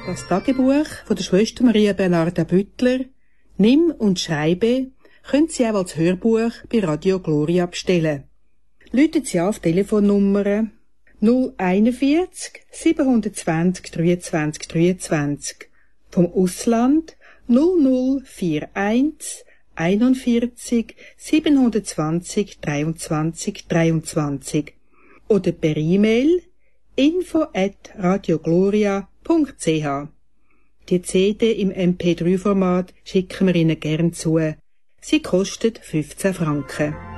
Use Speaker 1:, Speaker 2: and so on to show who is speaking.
Speaker 1: Das Tagebuch von der Schwester Maria Bernarda Büttler, Nimm und Schreibe, können Sie auch als Hörbuch bei Radio Gloria bestellen. Rufen Sie auf Telefonnummer 041 720 23 23, vom Ausland 0041 41 720 23 23 oder per E-Mail info@radiogloria.ch. Die CD im MP3-Format schicken wir Ihnen gern zu. Sie kostet 15 Franken.